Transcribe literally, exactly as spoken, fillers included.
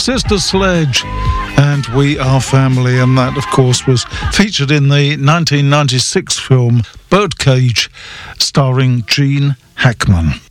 Sister Sledge and We Are Family, and that of course was featured in the nineteen ninety-six film Birdcage, starring Gene Hackman.